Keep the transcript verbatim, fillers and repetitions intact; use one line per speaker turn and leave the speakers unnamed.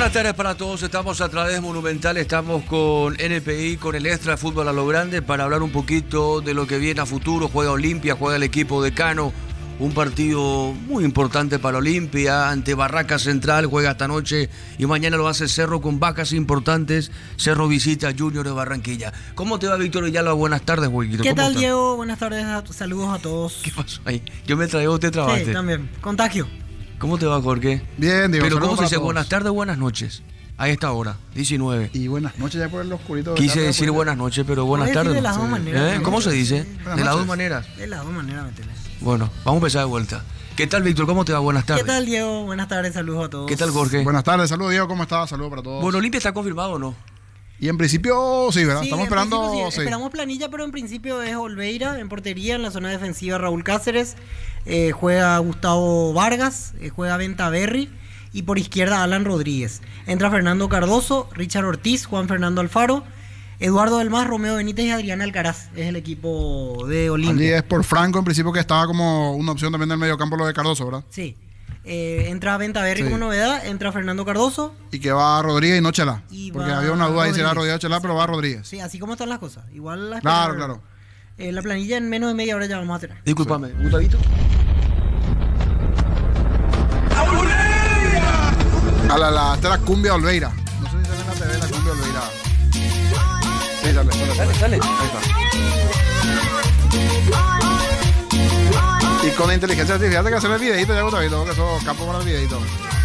Buenas tardes para todos, estamos a través de Monumental, estamos con N P I, con el Extra Fútbol a lo Grande, para hablar un poquito de lo que viene a futuro. Juega Olimpia, juega el equipo de Cano, un partido muy importante para Olimpia, ante Barraca Central, juega esta noche y mañana lo hace Cerro con bajas importantes. Cerro visita a Junior de Barranquilla. ¿Cómo te va, Víctor Villalba? Buenas tardes, Huequito.
¿Qué tal,
estás?
Diego? Buenas tardes, a, saludos a todos.
¿Qué pasó ahí? Yo me traigo, usted trabajaste.
Sí, también, contagio.
¿Cómo te va, Jorge?
Bien, Diego.
Pero ¿cómo se dice buenas tardes o buenas noches? A esta hora, diecinueve.
Y buenas noches ya por el oscurito.
Quise
tarde,
decir
por...
buenas noches, pero buenas tardes.
De las dos
Sí.
maneras.
¿Eh? ¿Cómo se dice?
Buenas
De las
noches.
dos maneras.
De las dos maneras, me tenés.
Bueno, vamos a empezar de vuelta. ¿Qué tal, Víctor? ¿Cómo te va? Buenas tardes.
¿Qué tal, Diego? Buenas tardes, saludos a todos.
¿Qué tal, Jorge?
Buenas tardes, saludos, Diego. ¿Cómo estás? Saludos para todos.
Bueno, ¿Olimpia está confirmado o no?
Y en principio, sí, ¿verdad?
Sí,
Estamos
en
esperando.
principio sí,
Sí.
Esperamos planilla, pero en principio es Olveira en portería, en la zona defensiva Raúl Cáceres. Eh, juega Gustavo Vargas, eh, juega Ventaverri. Y por izquierda Alan Rodríguez. Entra Fernando Cardoso, Richard Ortiz, Juan Fernando Alfaro, Eduardo del Mas, Romeo Benítez y Adrián Alcaraz. Es el equipo de
Allí
Olimpia.
es por Franco, en principio, que estaba como una opción también del mediocampo lo de Cardoso, ¿verdad?
Sí. Eh, entra Ventaverri
Sí.
como novedad, entra Fernando Cardoso.
Y que va Rodríguez y no Chelá.
Y
Porque
va
había una duda ahí si era
Rodríguez.
Rodríguez o Chelá, pero va Rodríguez.
Sí, así como están las cosas. Igual la
Claro,
esperar-
claro.
Eh, la planilla en menos de media hora ya vamos a tener.
Discúlpame, Gustavito.
A la, la, esta es la cumbia Olveira. No sé si sale en la T V la cumbia Olveira. Sí, sale, sale, sale.
Dale.
Ahí está. Y con la inteligencia artificial hay que hacer el videito ya, Gustavito, que eso campo para el videito.